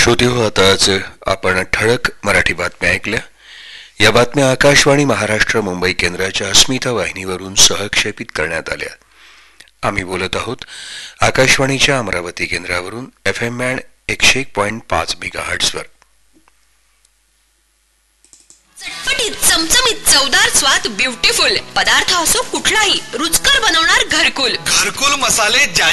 श्रोतेहो, आताच आपण ठळक मराठी बातम्या ऐकल्या. या बातम्या आकाशवाणी महाराष्ट्र मुंबई केंद्राच्या अस्मिता वाहिनीवरून सहक्षेपित करण्यात आल्या. आम्ही बोलत आहोत आकाशवाणीच्या अमरावती केंद्रावरून FM बँड 101.5 मेगाहर्ट्झवर. चटपटीत, चमचमीत, चवदार स्वाद, ब्युटिफुल पदार्थ असो कुठलाही रुचकर बनवणार घरकुल घरकुल मसाले